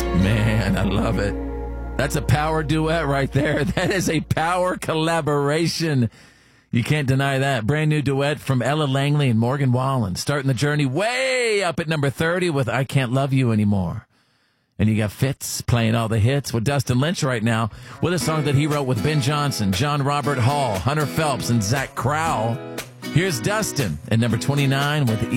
Man, I love it. That's a power duet right there. That is a power collaboration. You can't deny that. Brand new duet from Ella Langley and Morgan Wallen. Starting the journey way up at number 30 with I Can't Love You Anymore. And you got Fitz playing all the hits with Dustin Lynch right now with a song that he wrote with Ben Johnson, John Robert Hall, Hunter Phelps, and Zach Crowell. Here's Dustin at number 29 with